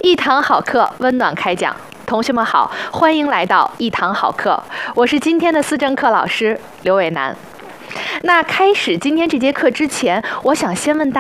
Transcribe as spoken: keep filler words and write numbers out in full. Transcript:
一堂好课，温暖开讲。同学们好，欢迎来到一堂好课，我是今天的思政课老师刘伟楠。那开始今天这节课之前，我想先问大